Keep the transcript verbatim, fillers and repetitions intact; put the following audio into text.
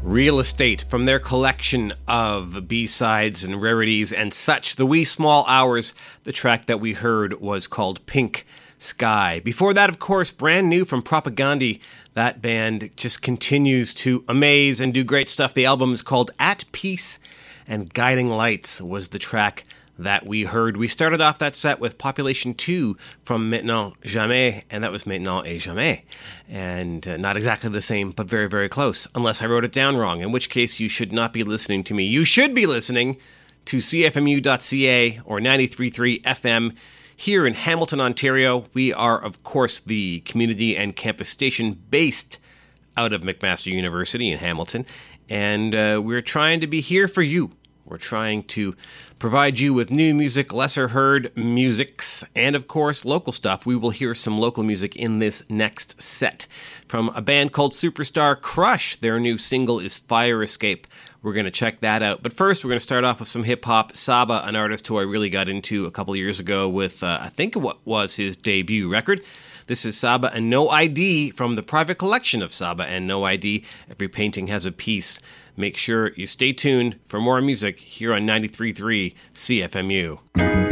Real Estate from their collection of B-sides and rarities and such. The Wee Small Hours, the track that we heard was called Pink Sky. Before that, of course, brand new from Propagandhi. That band just continues to amaze and do great stuff. The album is called At Peace, and Guiding Lights was the track that we heard. We started off that set with Population two from Maintenant Jamais, and that was Maintenant et Jamais. And uh, not exactly the same, but very, very close, unless I wrote it down wrong, in which case you should not be listening to me. You should be listening to C F M U dot C A or ninety-three point three F M here in Hamilton, Ontario. We are, of course, the community and campus station based out of McMaster University in Hamilton, and uh, we're trying to be here for you. We're trying to provide you with new music, lesser heard musics, and of course, local stuff. We will hear some local music in this next set from a band called Superstar Crush. Their new single is Fire Escape. We're going to check that out. But first, we're going to start off with some hip-hop. Saba, an artist who I really got into a couple of years ago with, uh, I think, what was his debut record. This is Saba and No I D from the private collection of Saba and No I D. Every painting has a piece. Make sure you stay tuned for more music here on ninety-three point three C F M U.